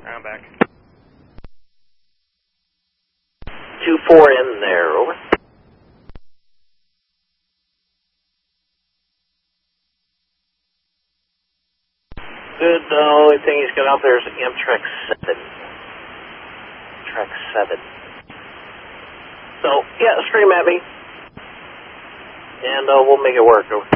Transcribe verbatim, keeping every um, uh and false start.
I'm back. two four in there, over. Good, the only thing he's got out there is Amtrak seven. Track seven. So, yeah, scream at me. And uh, we'll make it work. Over.